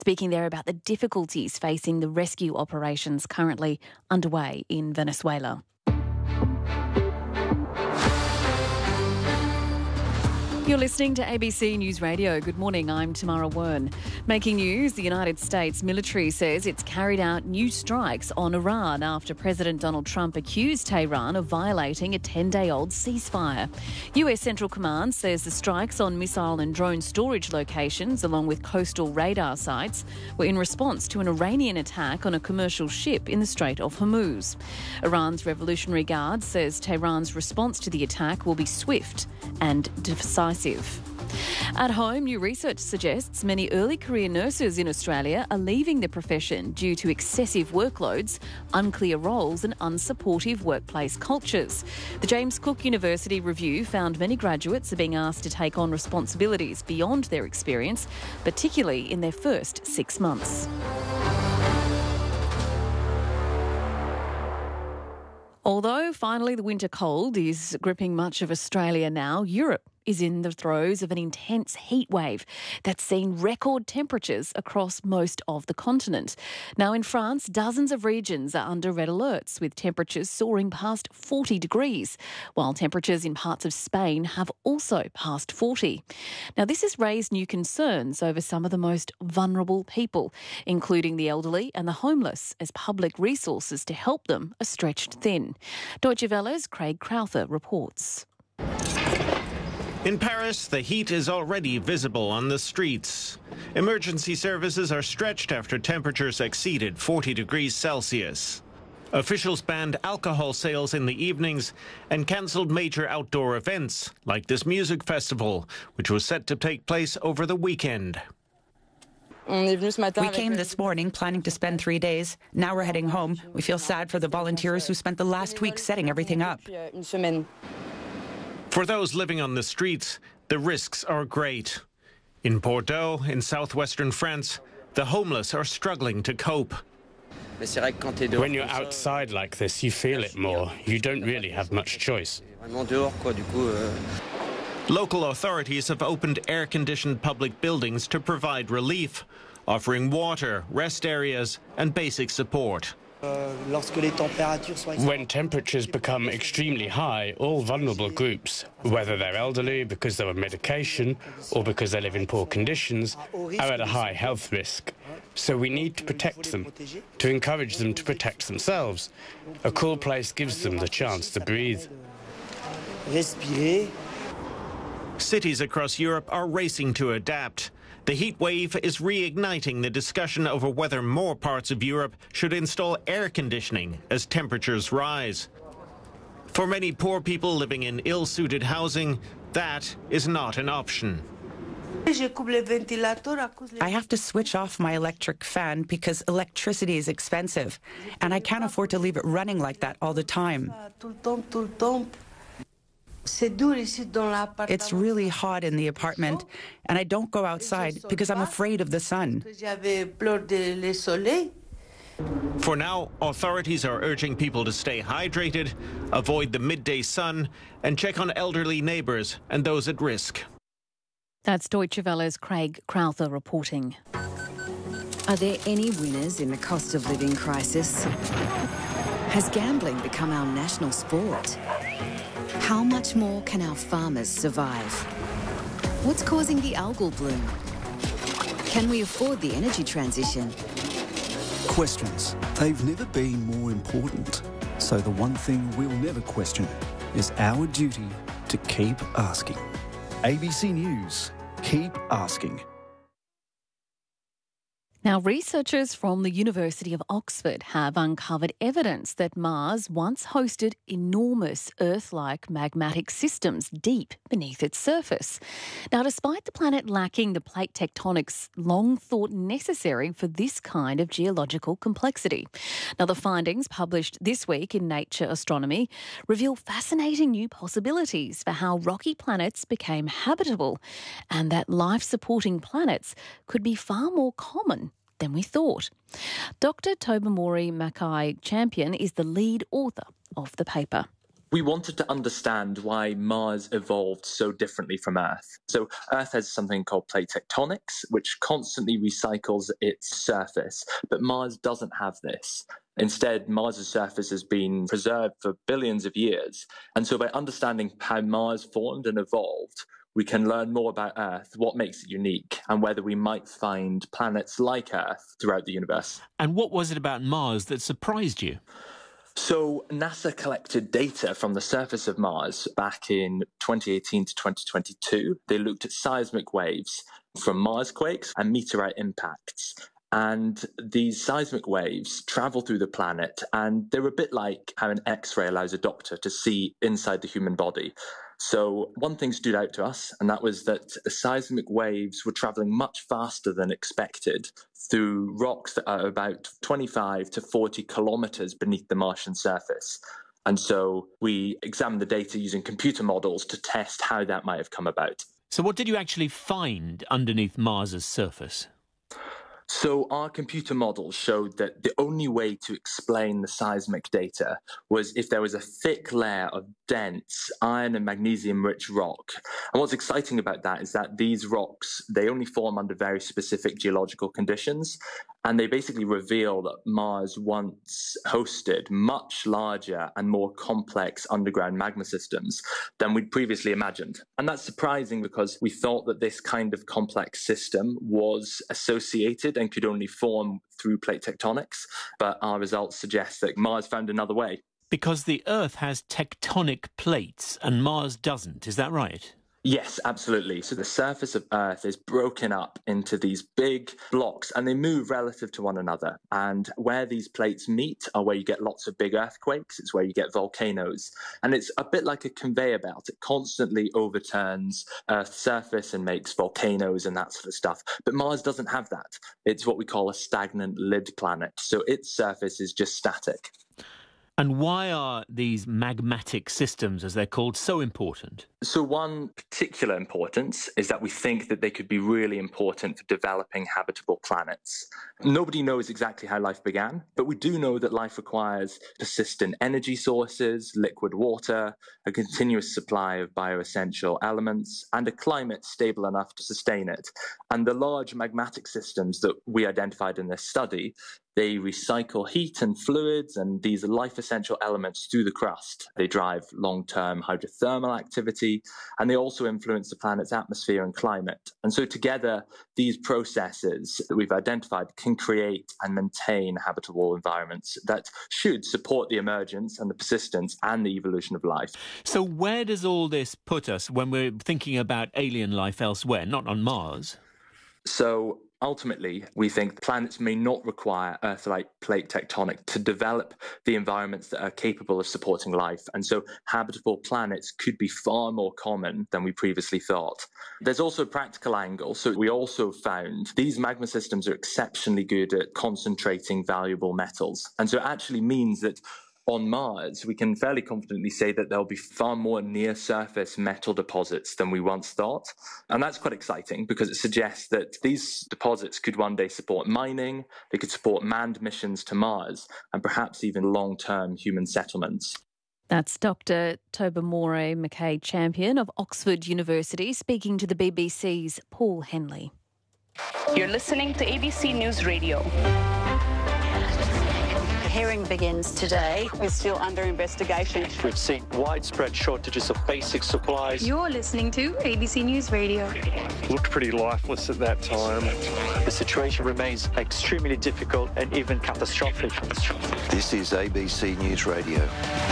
speaking there about the difficulties facing the rescue operations currently underway in Venezuela. You're listening to ABC News Radio. Good morning, I'm Tamara Wern. Making news, the United States military says it's carried out new strikes on Iran after President Donald Trump accused Tehran of violating a 10-day-old ceasefire. US Central Command says the strikes on missile and drone storage locations, along with coastal radar sites, were in response to an Iranian attack on a commercial ship in the Strait of Hormuz. Iran's Revolutionary Guard says Tehran's response to the attack will be swift and decisive. At home, new research suggests many early career nurses in Australia are leaving the profession due to excessive workloads, unclear roles and unsupportive workplace cultures. The James Cook University review found many graduates are being asked to take on responsibilities beyond their experience, particularly in their first 6 months. Although finally the winter cold is gripping much of Australia now, Europe is in the throes of an intense heat wave that's seen record temperatures across most of the continent. Now in France, dozens of regions are under red alerts with temperatures soaring past 40 degrees, while temperatures in parts of Spain have also passed 40. Now this has raised new concerns over some of the most vulnerable people, including the elderly and the homeless, as public resources to help them are stretched thin. Deutsche Welle's Craig Crowther reports. In Paris, the heat is already visible on the streets. Emergency services are stretched after temperatures exceeded 40 degrees Celsius. Officials banned alcohol sales in the evenings and cancelled major outdoor events, like this music festival, which was set to take place over the weekend. We came this morning planning to spend 3 days. Now we're heading home. We feel sad for the volunteers who spent the last week setting everything up. For those living on the streets, the risks are great. In Bordeaux, in southwestern France, the homeless are struggling to cope. When you're outside like this, you feel it more. You don't really have much choice. Local authorities have opened air-conditioned public buildings to provide relief, offering water, rest areas and basic support. When temperatures become extremely high, all vulnerable groups, whether they're elderly because they're on medication or because they live in poor conditions, are at a high health risk. So we need to protect them, to encourage them to protect themselves. A cool place gives them the chance to breathe. Cities across Europe are racing to adapt. The heat wave is reigniting the discussion over whether more parts of Europe should install air conditioning as temperatures rise. For many poor people living in ill-suited housing, that is not an option. I have to switch off my electric fan because electricity is expensive, and I can't afford to leave it running like that all the time. It's really hot in the apartment, and I don't go outside because I'm afraid of the sun. For now, authorities are urging people to stay hydrated, avoid the midday sun, and check on elderly neighbours and those at risk. That's Deutsche Welle's Craig Crowther reporting. Are there any winners in the cost of living crisis? Has gambling become our national sport? How much more can our farmers survive? What's causing the algal bloom? Can we afford the energy transition? Questions. They've never been more important. So the one thing we'll never question is our duty to keep asking. ABC News. Keep asking. Now, researchers from the University of Oxford have uncovered evidence that Mars once hosted enormous Earth-like magmatic systems deep beneath its surface. Now, despite the planet lacking the plate tectonics long thought necessary for this kind of geological complexity. Now, the findings published this week in Nature Astronomy reveal fascinating new possibilities for how rocky planets became habitable and that life-supporting planets could be far more common than we thought. Dr. Tobermory Mackay Champion is the lead author of the paper. We wanted to understand why Mars evolved so differently from Earth. So Earth has something called plate tectonics, which constantly recycles its surface, but Mars doesn't have this. Instead, Mars's surface has been preserved for billions of years. And so by understanding how Mars formed and evolved, we can learn more about Earth, what makes it unique, and whether we might find planets like Earth throughout the universe. And what was it about Mars that surprised you? So NASA collected data from the surface of Mars back in 2018 to 2022. They looked at seismic waves from Mars quakes and meteorite impacts. And these seismic waves travel through the planet, and they're a bit like how an X-ray allows a doctor to see inside the human body. So one thing stood out to us, and that was that the seismic waves were traveling much faster than expected through rocks that are about 25 to 40 kilometers beneath the Martian surface. And so we examined the data using computer models to test how that might have come about. So what did you actually find underneath Mars's surface? So our computer models showed that the only way to explain the seismic data was if there was a thick layer of dense iron and magnesium-rich rock. And what's exciting about that is that these rocks, they only form under very specific geological conditions. And they basically reveal that Mars once hosted much larger and more complex underground magma systems than we'd previously imagined. And that's surprising because we thought that this kind of complex system was associated and could only form through plate tectonics. But our results suggest that Mars found another way. Because the Earth has tectonic plates and Mars doesn't, is that right? Yes, absolutely. So the surface of Earth is broken up into these big blocks and they move relative to one another. And where these plates meet are where you get lots of big earthquakes. It's where you get volcanoes. And it's a bit like a conveyor belt. It constantly overturns Earth's surface and makes volcanoes and that sort of stuff. But Mars doesn't have that. It's what we call a stagnant lid planet. So its surface is just static. And why are these magmatic systems, as they're called, so important? So one particular importance is that we think that they could be really important for developing habitable planets. Nobody knows exactly how life began, but we do know that life requires persistent energy sources, liquid water, a continuous supply of bioessential elements, and a climate stable enough to sustain it. And the large magmatic systems that we identified in this study, they recycle heat and fluids and these life-essential elements through the crust. They drive long-term hydrothermal activity, and they also influence the planet's atmosphere and climate. And so together, these processes that we've identified can create and maintain habitable environments that should support the emergence and the persistence and the evolution of life. So where does all this put us when we're thinking about alien life elsewhere, not on Mars? So ultimately, we think planets may not require Earth-like plate tectonic to develop the environments that are capable of supporting life. And so habitable planets could be far more common than we previously thought. There's also a practical angle. So we also found these magma systems are exceptionally good at concentrating valuable metals. And so it actually means that on Mars, we can fairly confidently say that there'll be far more near-surface metal deposits than we once thought. And that's quite exciting because it suggests that these deposits could one day support mining, they could support manned missions to Mars, and perhaps even long-term human settlements. That's Dr. Tobermory Mackay-Champion of Oxford University speaking to the BBC's Paul Henley. You're listening to ABC News Radio. The hearing begins today. It's still under investigation. We've seen widespread shortages of basic supplies. You're listening to ABC News Radio. Looked pretty lifeless at that time. The situation remains extremely difficult and even catastrophic. This is ABC News Radio.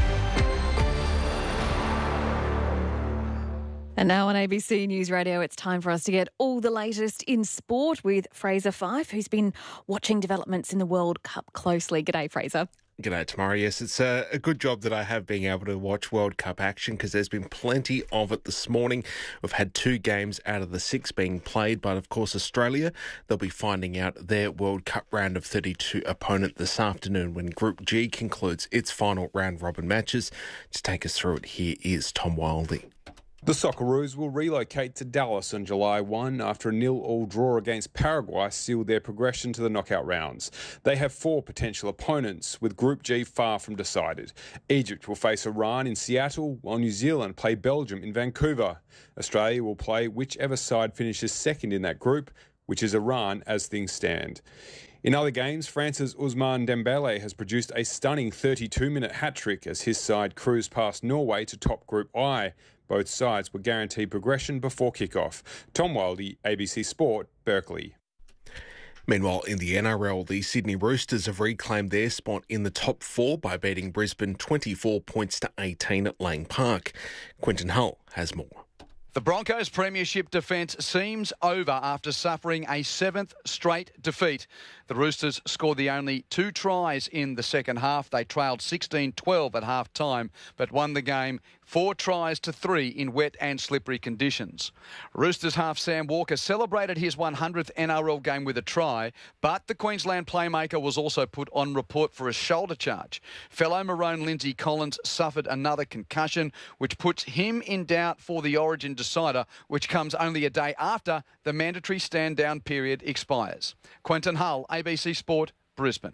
And now on ABC News Radio, it's time for us to get all the latest in sport with Fraser Fyfe, who's been watching developments in the World Cup closely. G'day, Fraser. G'day, Tamara. Yes, it's a good job that I have being able to watch World Cup action because there's been plenty of it this morning. We've had 2 games out of the 6 being played, but of course Australia, they'll be finding out their World Cup round of 32 opponent this afternoon when Group G concludes its final round-robin matches. To take us through it, here is Tom Wilding. The Socceroos will relocate to Dallas on July 1 after a 0-0 draw against Paraguay sealed their progression to the knockout rounds. They have 4 potential opponents, with Group G far from decided. Egypt will face Iran in Seattle, while New Zealand play Belgium in Vancouver. Australia will play whichever side finishes second in that group, which is Iran as things stand. In other games, France's Ousmane Dembele has produced a stunning 32-minute hat-trick as his side cruised past Norway to top Group I. Both sides were guaranteed progression before kick-off. Tom Wildey, ABC Sport, Berkeley. Meanwhile, in the NRL, the Sydney Roosters have reclaimed their spot in the top 4 by beating Brisbane 24 points to 18 at Lang Park. Quinton Hull has more. The Broncos' premiership defence seems over after suffering a 7th straight defeat. The Roosters scored the only 2 tries in the second half. They trailed 16-12 at half-time, but won the game 4 tries to 3 in wet and slippery conditions. Roosters half Sam Walker celebrated his 100th NRL game with a try, but the Queensland playmaker was also put on report for a shoulder charge. Fellow Maroon Lindsay Collins suffered another concussion, which puts him in doubt for the Origin decider, which comes only a day after the mandatory stand-down period expires. Quentin Hull, ABC Sport, Brisbane.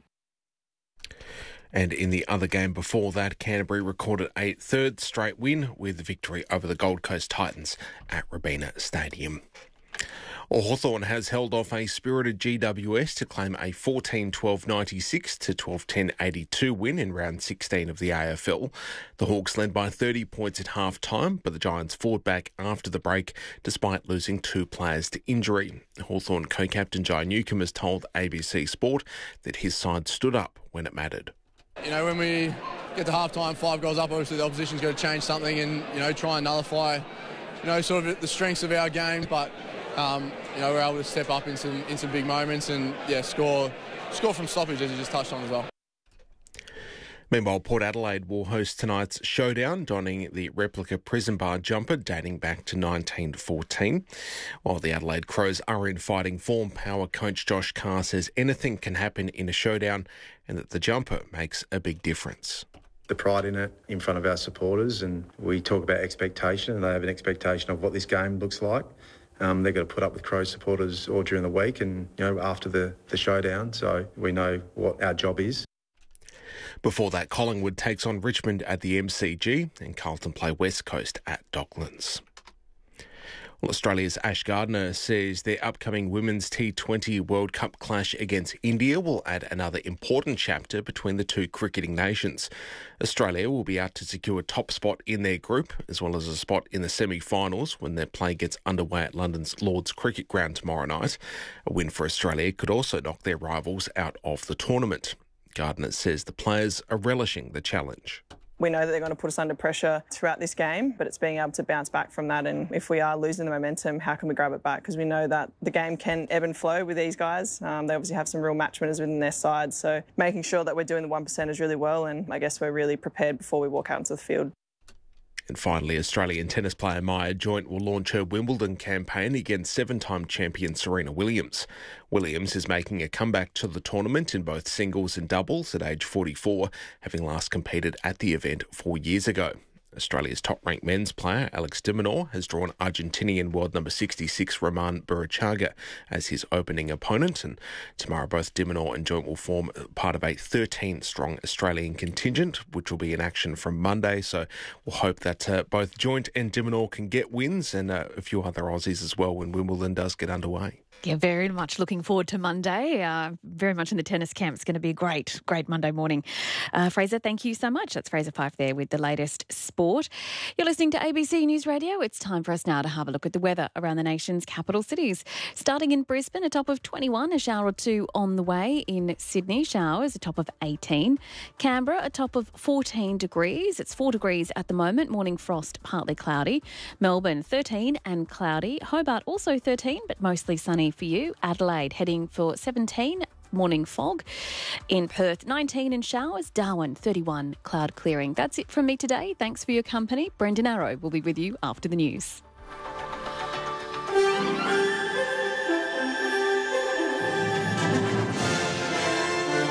And in the other game before that, Canterbury recorded a 3rd straight win with the victory over the Gold Coast Titans at Robina Stadium. Hawthorn has held off a spirited GWS to claim a 14-12-96 to 12-10-82 win in round 16 of the AFL. The Hawks led by 30 points at half-time, but the Giants fought back after the break despite losing 2 players to injury. Hawthorn co-captain Jai Newcombe has told ABC Sport that his side stood up when it mattered. You know, when we get to half-time, 5 goals up, obviously the opposition's got to change something and, you know, try and nullify, you know, sort of the strengths of our game. But, you know, we're able to step up in some big moments and, yeah, score from stoppage, as you just touched on as well. Meanwhile, Port Adelaide will host tonight's showdown, donning the replica prison bar jumper dating back to 1914. While the Adelaide Crows are in fighting form, Power coach Josh Carr says anything can happen in a showdown and that the jumper makes a big difference. The pride in it in front of our supporters, and we talk about expectation, and they have an expectation of what this game looks like. They're going to put up with Crows supporters all during the week and, you know, after the showdown, so we know what our job is. Before that, Collingwood takes on Richmond at the MCG and Carlton play West Coast at Docklands. Well, Australia's Ash Gardner says their upcoming Women's T20 World Cup clash against India will add another important chapter between the 2 cricketing nations. Australia will be out to secure a top spot in their group, as well as a spot in the semi-finals when their play gets underway at London's Lord's Cricket Ground tomorrow night. A win for Australia could also knock their rivals out of the tournament. Gardner says the players are relishing the challenge. We know that they're going to put us under pressure throughout this game, but it's being able to bounce back from that. And if we are losing the momentum, how can we grab it back? Because we know that the game can ebb and flow with these guys. They obviously have some real match winners within their side. So making sure that we're doing the 1%ers really well, and I guess we're really prepared before we walk out into the field. And finally, Australian tennis player Maya Joint will launch her Wimbledon campaign against 7-time champion Serena Williams. Williams is making a comeback to the tournament in both singles and doubles at age 44, having last competed at the event 4 years ago. Australia's top-ranked men's player, Alex de Minaur, has drawn Argentinian world number 66 Roman Burruchaga as his opening opponent. And tomorrow, both de Minaur and Joint will form part of a 13-strong Australian contingent, which will be in action from Monday. So we'll hope that both Joint and de Minaur can get wins, and a few other Aussies as well when Wimbledon does get underway. Yeah, very much looking forward to Monday. Very much in the tennis camp. It's going to be a great Monday morning. Fraser, thank you so much. That's Fraser Fyfe there with the latest sport. You're listening to ABC News Radio. It's time for us now to have a look at the weather around the nation's capital cities. Starting in Brisbane, a top of 21, a shower or 2 on the way. In Sydney, showers, a top of 18. Canberra, a top of 14 degrees. It's 4 degrees at the moment. Morning frost, partly cloudy. Melbourne, 13 and cloudy. Hobart, also 13, but mostly sunny for you. Adelaide heading for 17, morning fog. In Perth, 19 and showers. Darwin, 31, cloud clearing. That's it from me today. Thanks for your company. Brendan Arrow will be with you after the news.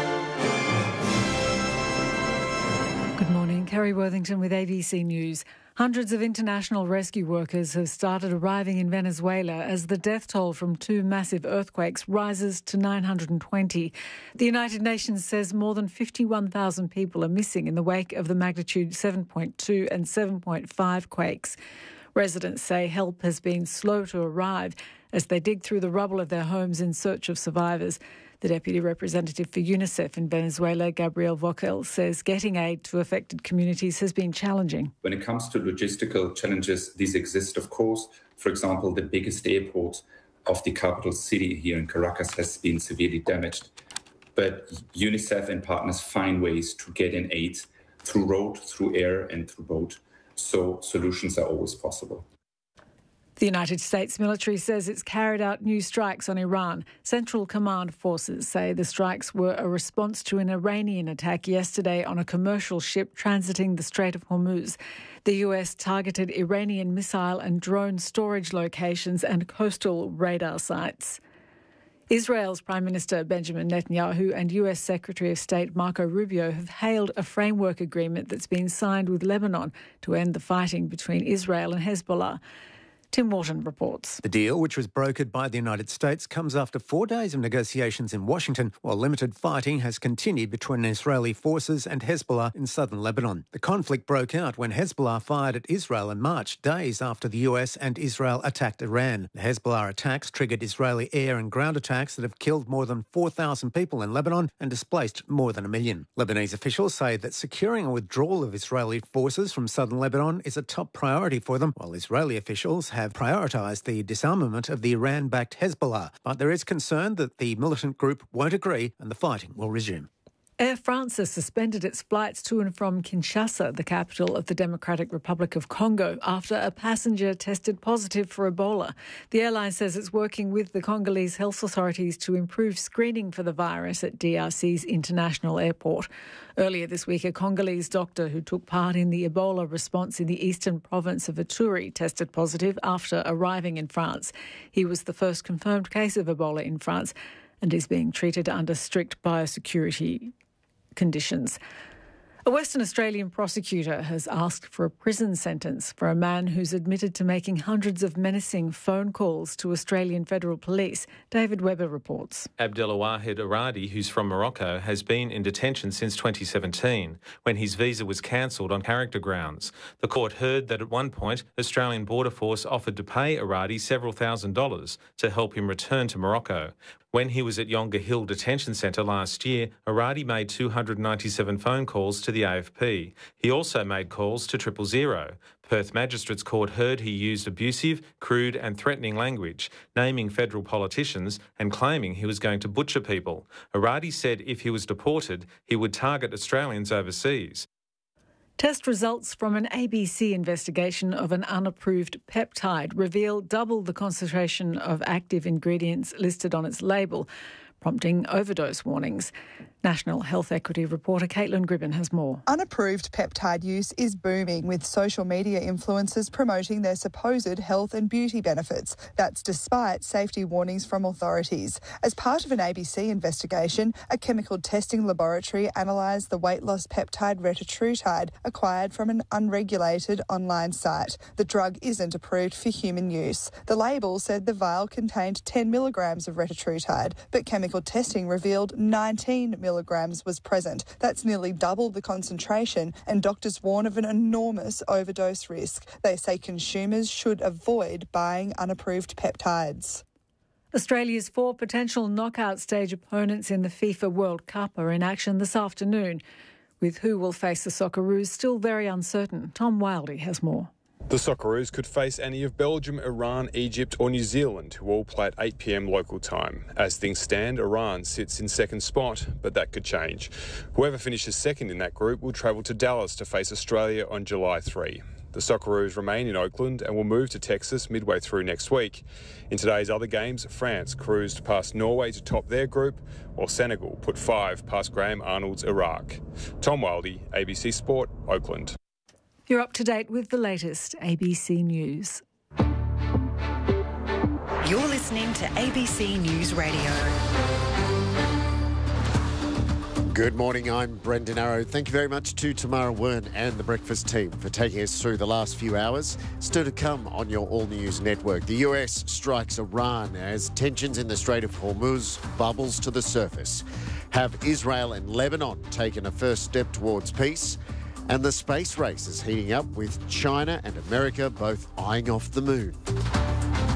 Good morning. Kerry Worthington with ABC News. Hundreds of international rescue workers have started arriving in Venezuela as the death toll from two massive earthquakes rises to 920. The United Nations says more than 51,000 people are missing in the wake of the magnitude 7.2 and 7.5 quakes. Residents say help has been slow to arrive as they dig through the rubble of their homes in search of survivors. The Deputy Representative for UNICEF in Venezuela, Gabriel Vokel, says getting aid to affected communities has been challenging. When it comes to logistical challenges, these exist, of course. For example, the biggest airport of the capital city here in Caracas has been severely damaged. But UNICEF and partners find ways to get in aid through road, through air and through boat. So solutions are always possible. The United States military says it's carried out new strikes on Iran. Central Command forces say the strikes were a response to an Iranian attack yesterday on a commercial ship transiting the Strait of Hormuz. The US targeted Iranian missile and drone storage locations and coastal radar sites. Israel's Prime Minister Benjamin Netanyahu and US Secretary of State Marco Rubio have hailed a framework agreement that's been signed with Lebanon to end the fighting between Israel and Hezbollah. Tim Wharton reports. The deal, which was brokered by the United States, comes after 4 days of negotiations in Washington, while limited fighting has continued between Israeli forces and Hezbollah in southern Lebanon. The conflict broke out when Hezbollah fired at Israel in March, days after the US and Israel attacked Iran. The Hezbollah attacks triggered Israeli air and ground attacks that have killed more than 4,000 people in Lebanon and displaced more than 1 million. Lebanese officials say that securing a withdrawal of Israeli forces from southern Lebanon is a top priority for them, while Israeli officials have prioritised the disarmament of the Iran-backed Hezbollah. But there is concern that the militant group won't agree and the fighting will resume. Air France has suspended its flights to and from Kinshasa, the capital of the Democratic Republic of Congo, after a passenger tested positive for Ebola. The airline says it's working with the Congolese health authorities to improve screening for the virus at DRC's international airport. Earlier this week, a Congolese doctor who took part in the Ebola response in the eastern province of Ituri tested positive after arriving in France. He was the first confirmed case of Ebola in France and is being treated under strict biosecurity conditions. A Western Australian prosecutor has asked for a prison sentence for a man who's admitted to making hundreds of menacing phone calls to Australian Federal Police. David Webber reports. Abdelwahid Aradi, who's from Morocco, has been in detention since 2017, when his visa was cancelled on character grounds. The court heard that at one point, Australian Border Force offered to pay Aradi several $1,000s to help him return to Morocco. When he was at Yonge Hill Detention Centre last year, Aradi made 297 phone calls to the AFP. He also made calls to 000. Perth Magistrates Court heard he used abusive, crude and threatening language, naming federal politicians and claiming he was going to butcher people. Aradi said if he was deported, he would target Australians overseas. Test results from an ABC investigation of an unapproved peptide reveal double the concentration of active ingredients listed on its label, prompting overdose warnings. National Health Equity reporter Caitlin Gribben has more. Unapproved peptide use is booming, with social media influencers promoting their supposed health and beauty benefits. That's despite safety warnings from authorities. As part of an ABC investigation, a chemical testing laboratory analysed the weight loss peptide retatrutide acquired from an unregulated online site. The drug isn't approved for human use. The label said the vial contained 10 milligrams of retatrutide, but chemical testing revealed 19 milligrams was present. That's nearly double the concentration, and doctors warn of an enormous overdose risk. They say consumers should avoid buying unapproved peptides. Australia's 4 potential knockout stage opponents in the FIFA World Cup are in action this afternoon, with who will face the Socceroos still very uncertain. Tom Wildey has more. The Socceroos could face any of Belgium, Iran, Egypt or New Zealand, who all play at 8 p.m. local time. As things stand, Iran sits in second spot, but that could change. Whoever finishes second in that group will travel to Dallas to face Australia on July 3. The Socceroos remain in Oakland and will move to Texas midway through next week. In today's other games, France cruised past Norway to top their group, while Senegal put 5 past Graham Arnold's Iraq. Tom Wildey, ABC Sport, Oakland. You're up to date with the latest ABC News. You're listening to ABC News Radio. Good morning, I'm Brendan Arrow. Thank you very much to Tamara Wern and the Breakfast team for taking us through the last few hours. Still to come on your All News network. The US strikes Iran as tensions in the Strait of Hormuz bubbles to the surface. Have Israel and Lebanon taken a first step towards peace? And the space race is heating up with China and America both eyeing off the moon.